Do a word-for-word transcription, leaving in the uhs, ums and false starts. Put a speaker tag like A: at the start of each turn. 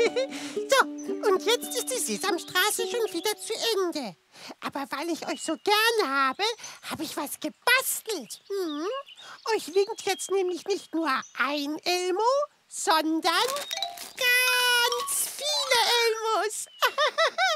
A: So, und jetzt ist die Sesamstraße schon wieder zu Ende. Aber weil ich euch so gerne habe, habe ich was gebastelt. Hm? Euch winkt jetzt nämlich nicht nur ein Elmo, sondern